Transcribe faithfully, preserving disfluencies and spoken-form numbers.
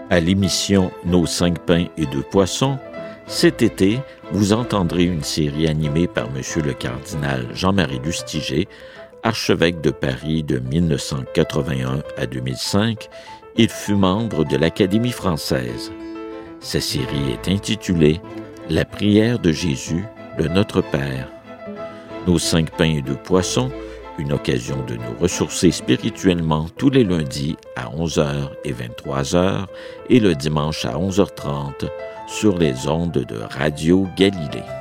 À l'émission Nos cinq pains et deux poissons, cet été, vous entendrez une série animée par M. le cardinal Jean-Marie Lustiger, archevêque de Paris de mille neuf cent quatre-vingt-un à deux mille cinq. Il fut membre de l'Académie française. Sa série est intitulée « La prière de Jésus, de Notre Père ». Nos cinq pains et deux poissons, une occasion de nous ressourcer spirituellement tous les lundis à onze heures et vingt-trois heures et le dimanche à onze heures trente sur les ondes de Radio Galilée.